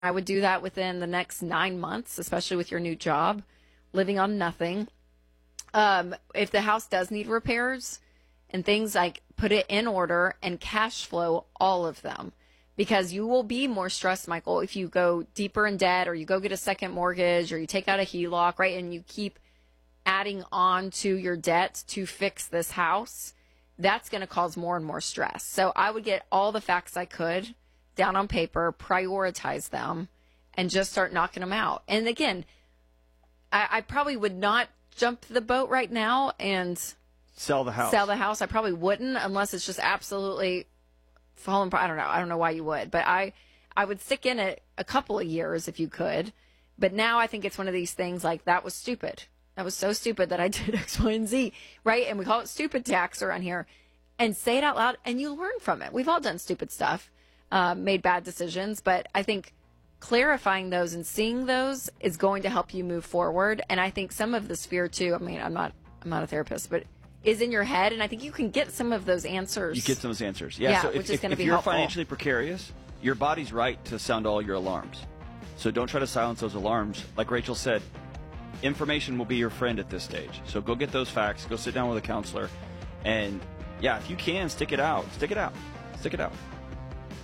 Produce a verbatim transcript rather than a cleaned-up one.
I would do that within the next nine months, especially with your new job, living on nothing. Um, if the house does need repairs and things, like put it in order and cash flow all of them, because you will be more stressed, Michael, if you go deeper in debt or you go get a second mortgage or you take out a H E L O C, right? And you keep adding on to your debt to fix this house. That's going to cause more and more stress. So I would get all the facts I could down on paper, prioritize them, and just start knocking them out. And again, I, I probably would not jump the boat right now and sell the house. Sell the house. I probably wouldn't, unless it's just absolutely falling apart. I don't know. I don't know why you would, but I, I would stick in it a couple of years if you could. But now I think it's one of these things like, that was stupid. That was so stupid that I did X, Y, and Z, right? And we call it stupid tax around here. And say it out loud, and you learn from it. We've all done stupid stuff, uh, made bad decisions, but I think clarifying those and seeing those is going to help you move forward. And I think some of this fear too, I mean, I'm not, I'm not a therapist, but is in your head, and I think you can get some of those answers. You get some of those answers. Yeah, yeah so which if, is going to if be you're helpful. financially precarious, your body's right to sound all your alarms. So don't try to silence those alarms. Like Rachel said, information will be your friend at this stage. So go get those facts, go sit down with a counselor, and yeah, if you can, stick it out. Stick it out. Stick it out.